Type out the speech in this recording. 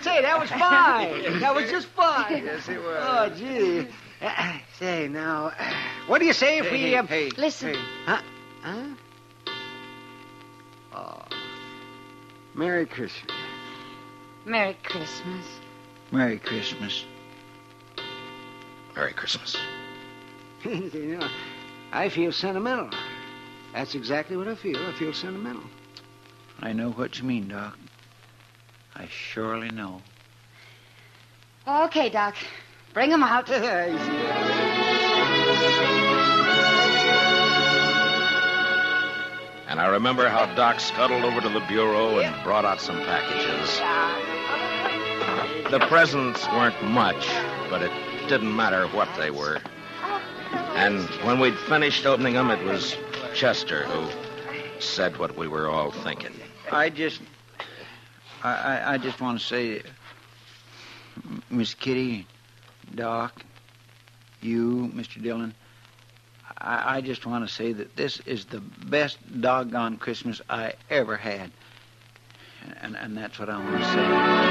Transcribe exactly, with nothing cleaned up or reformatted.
say, that was fine. That was just fine. Yes, it was. Oh, gee. Uh, say, now, uh, what do you say if hey, we... Hey, uh, hey, Listen. Hey. Huh? Huh? Oh. Merry Christmas. Merry Christmas. Merry Christmas. Merry Christmas. You know, I feel sentimental. That's exactly what I feel. I feel sentimental. I know what you mean, Doc. I surely know. Okay, Doc. Bring him out. And I remember how Doc scuttled over to the bureau and brought out some packages. The presents weren't much, but it didn't matter what they were. And when we'd finished opening them, it was Chester who said what we were all thinking. I just... I, I, I just want to say, Miss Kitty, Doc, you, Mister Dillon, I, I just want to say that this is the best doggone Christmas I ever had. And, and that's what I want to say.